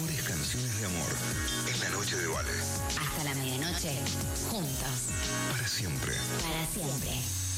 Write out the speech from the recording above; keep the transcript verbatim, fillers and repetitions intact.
mejores canciones de amor en la noche de Vale. Hasta la medianoche, juntos. Para siempre. Para siempre.